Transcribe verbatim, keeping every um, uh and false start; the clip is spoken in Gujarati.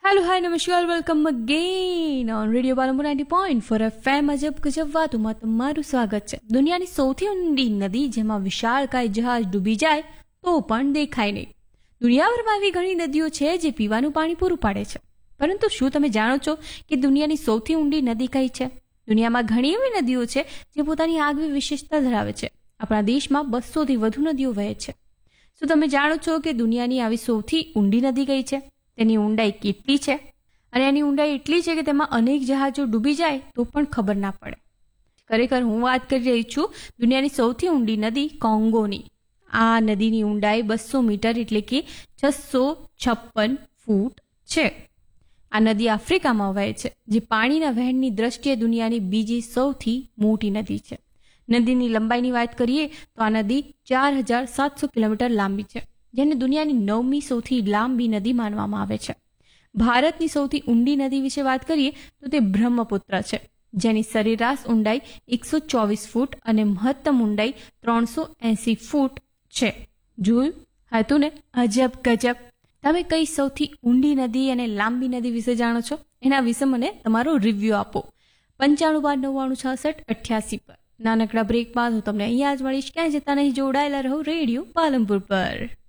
हेलो हाय नमस्कार welcome again on radio Palanpur ninety point four FM અજબ ગજબ વાતોમાં તમારું સ્વાગત છે. દુનિયાની સૌથી ઊંડી નદી જેમાં વિશાળકાય જહાજ ડૂબી જાય તો પણ દેખાય નહીં. દુનિયાભરમાં એવી ઘણી નદીઓ છે જે પીવાનું પાણી પૂરું પાડે છે, પરંતુ શું તમે જાણો છો કે દુનિયાની સૌથી ઊંડી નદી કઈ છે? દુનિયામાં ઘણી એવી નદીઓ છે જે પોતાની આગવી વિશેષતા ધરાવે છે. આપણા દેશમાં બસોથી વધુ નદીઓ વહે છે. શું તમે જાણો છો કે દુનિયાની આવી સૌથી ઊંડી નદી કઈ છે? તેની ઊંડાઈ કેટલી છે? અને એની ઊંડાઈ એટલી છે કે તેમાં અનેક જહાજો ડૂબી જાય તો પણ ખબર ના પડે. ખરેખર હું વાત કરી રહી છું દુનિયાની સૌથી ઊંડી નદી કોંગોની. આ નદીની ઊંડાઈ બસો મીટર એટલે કે છસો છપ્પન ફૂટ છે. આ નદી આફ્રિકામાં વહે છે, જે પાણીના વહેણની દ્રષ્ટિએ દુનિયાની બીજી સૌથી મોટી નદી છે. નદીની લંબાઈની વાત કરીએ તો આ નદી ચાર હજાર સાતસો કિલોમીટર લાંબી છે, જેને દુનિયાની નવમી સૌથી લાંબી નદી માનવામાં આવે છે. ભારતની સૌથી ઊંડી નદી વિશે વાત કરીએ તો તે બ્રહ્મપુત્ર છે, જેની સરેરાશ ઊંડાઈ એકસો ચોવીસ ફૂટ અને મહત્તમ ઊંડાઈ ત્રણસો એંસી ફૂટ છે. જોયું હતું ને, અજબ ગજબ. તમે કઈ સૌથી ઊંડી નદી અને લાંબી નદી વિશે જાણો છો? એના વિશે મને તમારો રિવ્યુ આપો પંચાણું બાર નવ્વાણું છાસઠ અઠ્યાસી પર. નાનકડા બ્રેક બાદ હું તમને અહીંયા જ મળીશ. ક્યાંય જતા નહીં, જોડાયેલા રહો રેડિયો પાલનપુર પર.